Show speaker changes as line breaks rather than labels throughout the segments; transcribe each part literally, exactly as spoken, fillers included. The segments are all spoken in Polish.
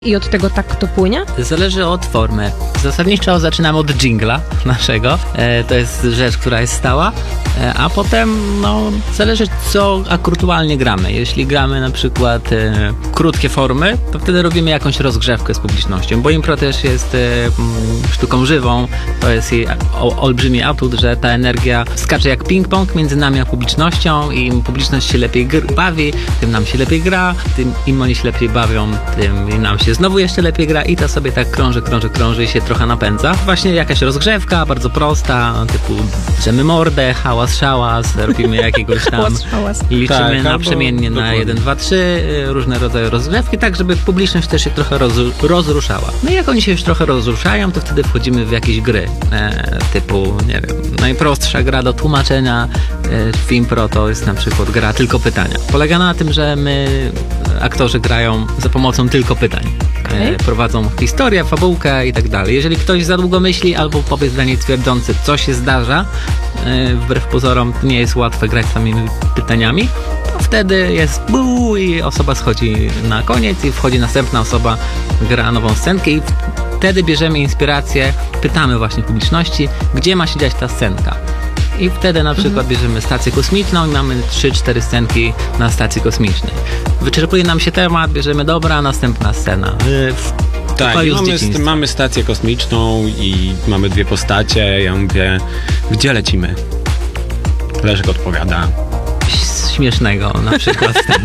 I od tego tak to płynie?
Zależy od formy. Zasadniczo zaczynamy od dżingla naszego. E, to jest rzecz, która jest stała. E, a potem, no, zależy co aktualnie gramy. Jeśli gramy na przykład e, krótkie formy, to wtedy robimy jakąś rozgrzewkę z publicznością, bo impro też jest e, m, sztuką żywą. To jest jej o, olbrzymi atut, że ta energia skacze jak ping-pong między nami a publicznością i im publiczność się lepiej gr- bawi, tym nam się lepiej gra, tym im oni się lepiej bawią, tym nam się znowu jeszcze lepiej gra i to sobie tak krąży, krąży, krąży i się trochę napędza. Właśnie jakaś rozgrzewka, bardzo prosta, typu drzemy mordę, hałas, szałas, robimy jakiegoś tam,
Hałas, hałas.
liczymy
Tak,
naprzemiennie na
dokładnie.
jeden, dwa, trzy, różne rodzaje rozgrzewki, tak żeby publiczność też się trochę roz, rozruszała. No i jak oni się już trochę rozruszają, to wtedy wchodzimy w jakieś gry, e, typu, nie wiem, najprostsza gra do tłumaczenia e, w impro to jest na przykład gra tylko pytania. Polega na tym, że my, aktorzy grają za pomocą tylko pytań.
Okay.
Prowadzą historię, fabułkę i tak dalej. Jeżeli ktoś za długo myśli albo powie zdanie twierdzące, co się zdarza, yy, wbrew pozorom nie jest łatwe grać samymi pytaniami, to wtedy jest buu i osoba schodzi na koniec i wchodzi następna osoba, gra nową scenkę i wtedy bierzemy inspirację, pytamy właśnie publiczności, gdzie ma się dziać ta scenka. I wtedy na przykład bierzemy stację kosmiczną i mamy trzy cztery scenki na stacji kosmicznej. Wyczerpuje nam się temat, bierzemy dobra, następna scena. Yy, w
Tak,
pokoju
i
z
mamy,
dzieciństwa.
mamy stację kosmiczną i mamy dwie postacie. Ja mówię, gdzie lecimy? Leszek odpowiada.
Coś śmiesznego na przykład wtedy.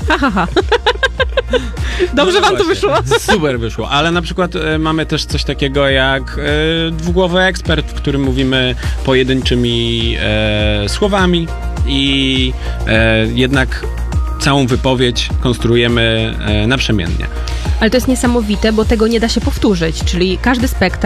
Dobrze
No
wam to
właśnie,
wyszło?
Super wyszło, ale na przykład e, mamy też coś takiego jak e, dwugłowy ekspert, w którym mówimy pojedynczymi e, słowami i e, jednak całą wypowiedź konstruujemy e, naprzemiennie.
Ale to jest niesamowite, bo tego nie da się powtórzyć, czyli każdy spektakl